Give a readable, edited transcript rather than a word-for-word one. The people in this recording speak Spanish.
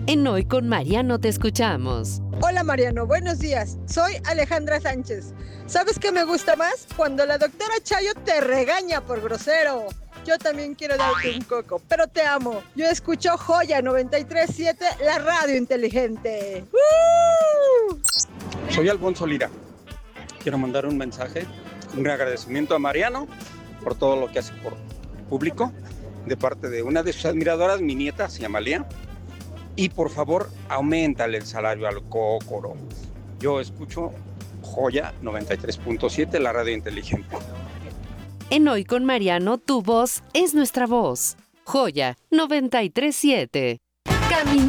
En Hoy con Mariano te escuchamos. Hola Mariano, buenos días. Soy Alejandra Sánchez. ¿Sabes qué me gusta más? Cuando la doctora Chayo te regaña por grosero. Yo también quiero darte un coco, pero te amo. Yo escucho Joya 93.7, la radio inteligente. ¡Uh! Soy Alfonso Lira. Quiero mandar un mensaje, un agradecimiento a Mariano por todo lo que hace por público, de parte de una de sus admiradoras, mi nieta, se llama Lía. Y por favor, auméntale el salario al Cócoro. Yo escucho Joya 93.7, la radio inteligente. En Hoy con Mariano, tu voz es nuestra voz. Joya 93.7. Camino